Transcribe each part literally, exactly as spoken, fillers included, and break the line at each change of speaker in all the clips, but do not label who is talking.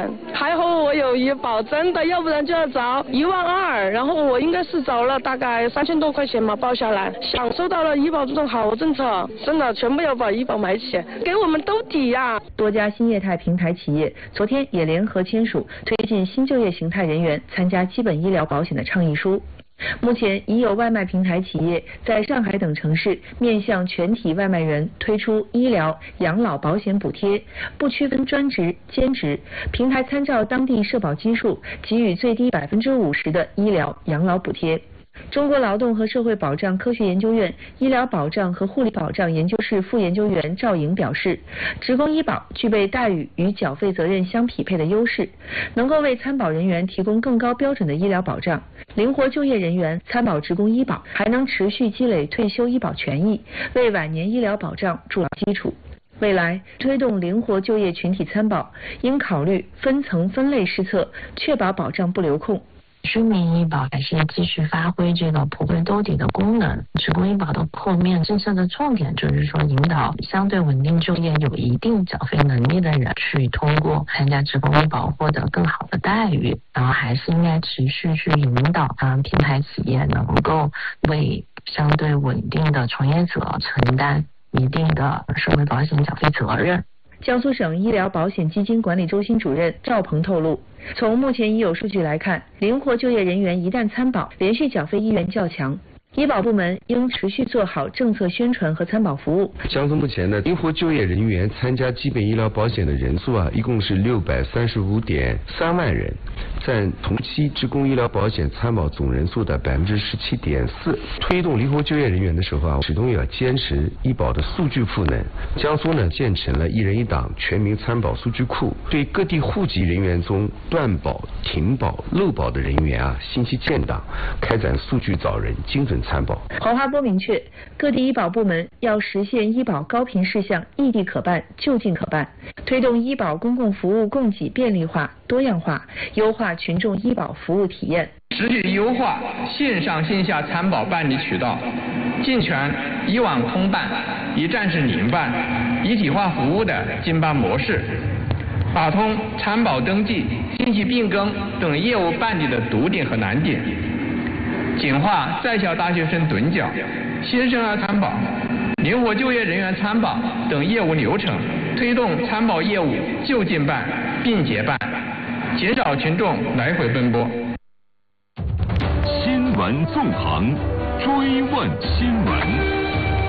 万，还好我有医保，真的，要不然就要找一万二，然后我应该是找了大概三千多块钱嘛，报下来，享受到了医保这种好政策，真的全部要把医保买起，给我们兜底呀、啊。
多家新业态平台企业昨天也联合签署推进新就业形态人员参加基本医疗保险的倡议书。目前已有外卖平台企业在上海等城市面向全体外卖员推出医疗、养老保险补贴，不区分专职、兼职，平台参照当地社保基数，给予最低百分之五十的医疗、养老补贴。中国劳动和社会保障科学研究院医疗保障和护理保障研究室副研究员赵颖表示，职工医保具备待遇与缴费责任相匹配的优势，能够为参保人员提供更高标准的医疗保障。灵活就业人员参保职工医保，还能持续积累退休医保权益，为晚年医疗保障筑牢基础。未来推动灵活就业群体参保，应考虑分层分类施策，确保保障不流空。
居民医保还是继续发挥这个普惠兜底的功能。职工医保的后面政策的重点就是说，引导相对稳定就业、有一定缴费能力的人去通过参加职工医保获得更好的待遇，然后还是应该持续去引导啊平台企业能够为相对稳定的从业者承担一定的社会保险缴费责任。
江苏省医疗保险基金管理中心主任赵鹏透露，从目前已有数据来看，灵活就业人员一旦参保，连续缴费意愿较强。医保部门应持续做好政策宣传和参保服务。
江苏目前呢，灵活就业人员参加基本医疗保险的人数啊，一共是六百三十五点三万人，占同期职工医疗保险参保总人数的百分之十七点四。推动灵活就业人员的时候啊，始终要坚持医保的数据赋能。江苏呢，建成了一人一档全民参保数据库，对各地户籍人员中断保、停保、漏保的人员啊，信息建档，开展数据找人、精准参保。
黄华波明确，各地医保部门要实现医保高频事项异地可办、就近可办，推动医保公共服务供给便利化、多样化，优化群众医保服务体验，
持续优化线上线下参保办理渠道，健全医网通办、一站式零办、一体化服务的经办模式，打通参保登记、信息变更等业务办理的堵点和难点，简化在校大学生趸缴、新生儿参保、灵活就业人员参保等业务流程，推动参保业务就近办、便捷办，减少群众来回奔波。
新闻纵横，追问新闻。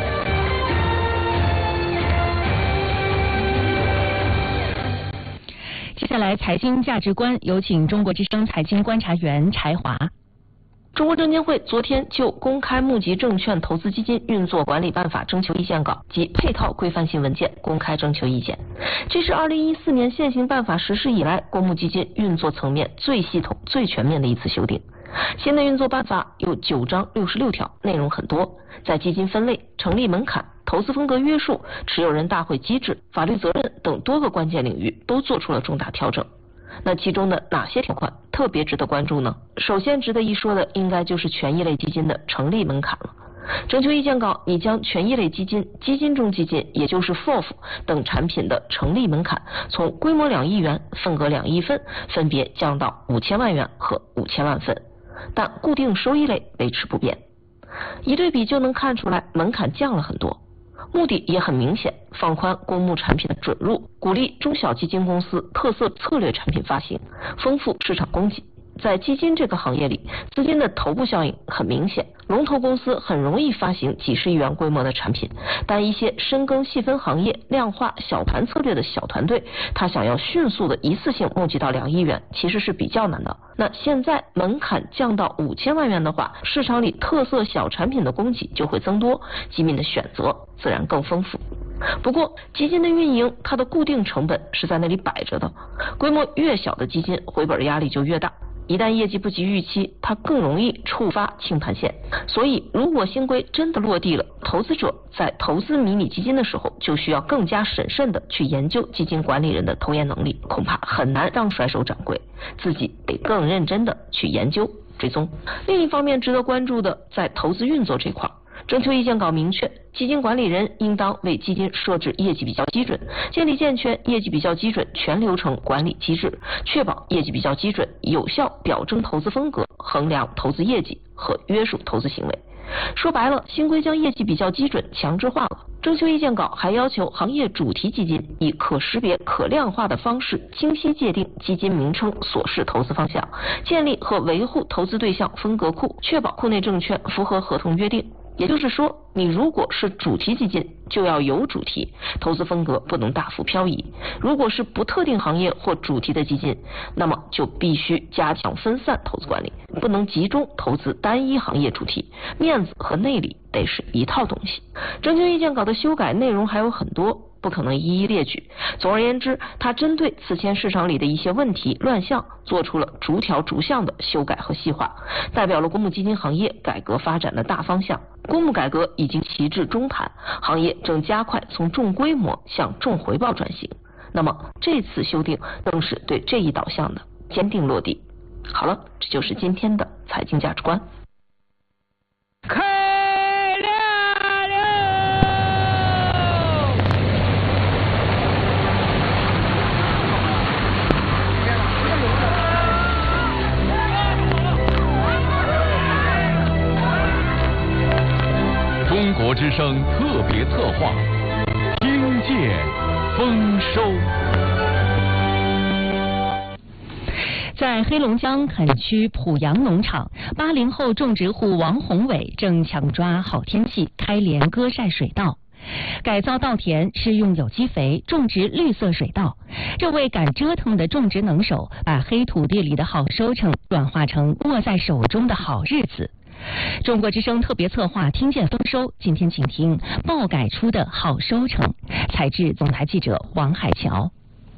接下来财经价值观，有请中国之声财经观察员柴华。
中国证监会昨天就《公开募集证券投资基金运作管理办法》征求意见稿及配套规范性文件公开征求意见。这是二零一四年现行办法实施以来公募基金运作层面最系统、最全面的一次修订。新的运作办法有九章六十六条，内容很多，在基金分类、成立门槛、投资风格约束、持有人大会机制、法律责任等多个关键领域都做出了重大调整。那其中的哪些条款特别值得关注呢？首先值得一说的应该就是权益类基金的成立门槛了。征求意见稿拟将权益类基金、基金中基金，也就是 F O F 等产品的成立门槛从规模两亿元、份额两亿份分别降到五千万元和五千万份，但固定收益类维持不变。一对比就能看出来，门槛降了很多。目的也很明显，放宽公募产品的准入，鼓励中小基金公司特色策略产品发行，丰富市场供给。在基金这个行业里，资金的头部效应很明显，龙头公司很容易发行几十亿元规模的产品，但一些深耕细分行业、量化小盘策略的小团队，他想要迅速的一次性募集到两亿元，其实是比较难的。那现在门槛降到五千万元的话，市场里特色小产品的供给就会增多，基民的选择自然更丰富。不过基金的运营，它的固定成本是在那里摆着的，规模越小的基金回本压力就越大，一旦业绩不及预期，它更容易触发清盘线。所以如果新规真的落地了，投资者在投资迷你基金的时候就需要更加审慎的去研究基金管理人的投研能力，恐怕很难让甩手掌柜，自己得更认真的去研究追踪。另一方面值得关注的，在投资运作这块，征求意见稿明确， 基金管理人应当为基金设置业绩比较基准，建立健全业绩比较基准全流程管理机制，确保业绩比较基准有效表征投资风格，衡量投资业绩和约束投资行为。说白了，新规将业绩比较基准强制化了。征求意见稿还要求行业主题基金以可识别、可量化的方式清晰界定基金名称所示投资方向，建立和维护投资对象分隔库，确保库内证券符合合同约定。也就是说，你如果是主题基金，就要有主题，投资风格不能大幅漂移；如果是不特定行业或主题的基金，那么就必须加强分散投资管理，不能集中投资单一行业主题，面子和内里得是一套东西。征求意见稿的修改内容还有很多，不可能一一列举。总而言之，它针对此前市场里的一些问题乱象，做出了逐条逐项的修改和细化，代表了公募基金行业改革发展的大方向。公募改革已经骑至中盘，行业正加快从重规模向重回报转型。那么这次修订更是对这一导向的坚定落地。好了，这就是今天的财经价值观。
开亮了！
中国之声特别策划，听见丰收。
在黑龙江垦区濮阳农场，八零后种植户王宏伟正抢抓好天气开镰割晒水稻。改造稻田是用有机肥种植绿色水稻，这位敢折腾的种植能手把黑土地里的好收成转化成握在手中的好日子。中国之声特别策划听见丰收，今天请听爆改出的好收成，采制总台记者王海桥。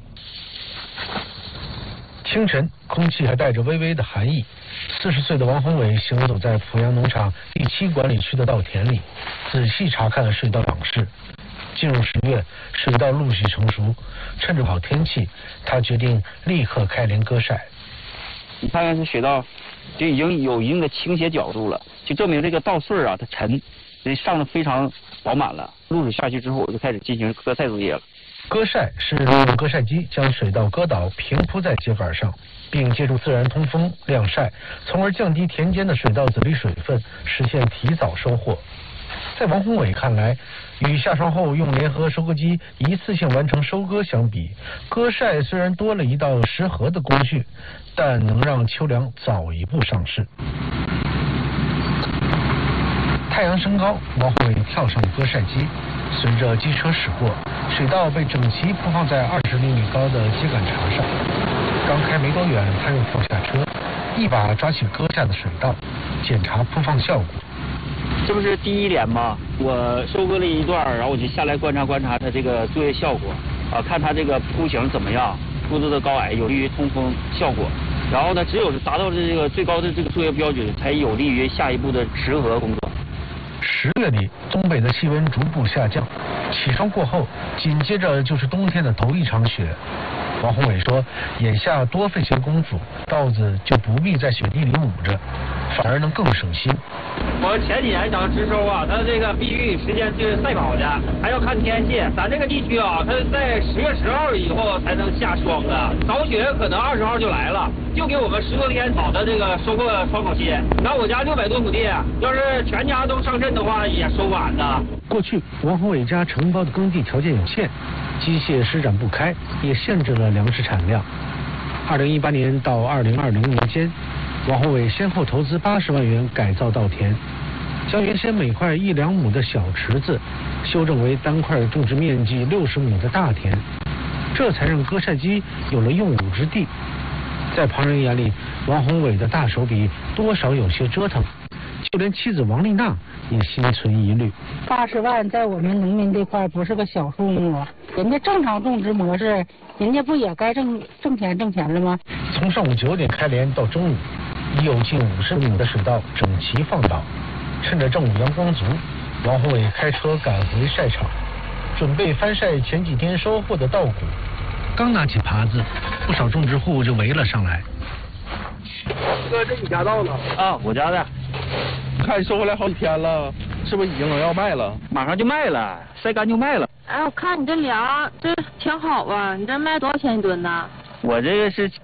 清晨，空气还带着微微的寒意。四十岁的王宏伟行走在濮阳农场第七管理区的稻田里，仔细查看了水稻长势。进入十月，水稻陆续成熟，趁着好天气，他决定立刻开镰割晒。
你看看这水稻，就已经有一定的倾斜角度了，就证明这个稻穗啊，它沉，这上的非常饱满了。露水下去之后，我就开始进行割晒作业了。
割晒是利用割晒机将水稻割倒，平铺在秸秆上，并借助自然通风晾晒，从而降低田间的水稻籽粒水分，实现提早收获。在王宏伟看来，与下霜后用联合收割机一次性完成收割相比，割晒虽然多了一道食禾的工序，但能让秋粮早一步上市。太阳升高，王宏伟跳上割晒机，随着机车驶过，水稻被整齐铺放在二十厘米高的秸秆茬上。刚开没多远，他又跳下车，一把抓起割下的水稻，检查铺放效果。
这不是第一镰吗？我收割了一段，然后我就下来观察观察它这个作业效果，啊，看它这个铺型怎么样，铺子的高矮有利于通风效果。然后呢，只有达到这个最高的这个作业标准，才有利于下一步的食禾工作。
十月里，东北的气温逐步下降，起霜过后，紧接着就是冬天的头一场雪。王宏伟说，眼下多费些功夫，稻子就不必在雪地里捂着，反而能更省心。
我前几年想植收啊，它这个避孕时间是赛跑的，还要看天气。咱这个地区啊，它在十月十号以后才能下霜的，早雪可能二十号就来了，就给我们十多天好的这个收获窗口期。那我家六百多亩地，要是全家都上阵的话，也收不完的。
过去王宏伟家承包的耕地条件有限，机械施展不开，也限制了粮食产量。二零一八年到二零二零年间，王宏伟先后投资八十万元改造稻田，将原先每块一两亩的小池子修正为单块种植面积六十亩的大田，这才让割晒机有了用武之地。在旁人眼里，王宏伟的大手笔多少有些折腾，就连妻子王丽娜也心存疑虑。
八十万在我们农民这块不是个小数目啊，人家正常种植模式，人家不也该挣挣钱挣钱了吗？
从上午九点开镰到中午，已有近五十亩的水稻整齐放倒。趁着正午阳光足，王宏伟开车赶回晒场，准备翻晒前几天收获的稻谷。刚拿起耙子，不少种植户就围了上来。
哥，这你家稻呢？
啊，我家的。
你看你收回来好几天了。
是不是已经能要卖了？
马上就卖了，晒干就卖了。
哎，我看你这粮这挺好啊，你这卖多少钱一吨呢？
我这个是